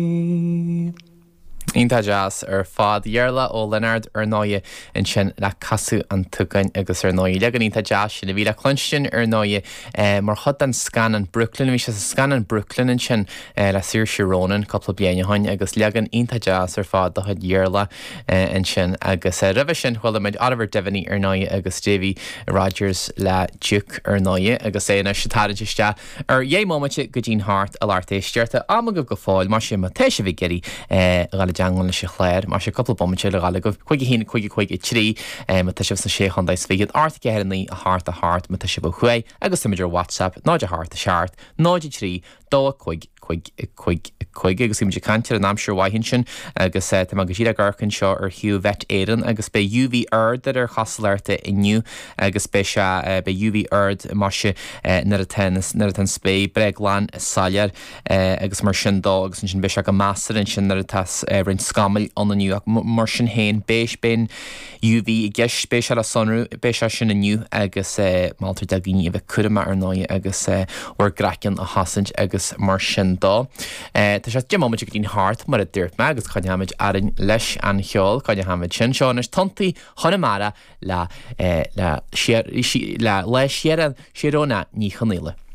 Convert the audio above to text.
Ínta jazz fád dhearla ó Leonard náide in sin le casú an tugain agus náide. Legan ínta jazz sin a bhí le chlunstin náide mar chud an scanan Brooklyn, bhí sé scanan Brooklyn in sin le Saoirse Ronan coppla bliana hain agus legan ínta jazz fád do chud dhearla in sin agus ribh sin chuil muid Oliver Devaney náide agus Davy Rogers le Duke náide agus na sitáiste dhé momente go dtín hart a láirtéisteirta am go fáil mar sin tééis bhí geirí gáile deangan le sé chléir, mar sé coppla bommate le gáile go chuige hína chuige trí tá sibh sa sé chundáis figad áirta geirnaí a hart me tá sibh chué agus imidir WhatsApp náide hart a seart náide trí dó chuig agus imidir cantir an amsúr waithinn sin agus tá agus siad a garcann seo hiú vet éan agus be UV ard ar chasalarta inniu agus be se be UV ard mar se nar a ten spé breglan salar agus mar sin dó agus sin be se go master in sin nar a tas rinn scamil anniu mar sin héin béis ben UV i gceis be se a sonrú be se sin inniu agus mátar de gine a bheith curma ar náide agus or gracin a hasint agus mar sin dó. Tá sé demoid go dtín hart mar a dúirt me agus chuine haid arin leis an cheol chuine haid sin seán is tantaí chunamara le siaran siróna ní chonéile.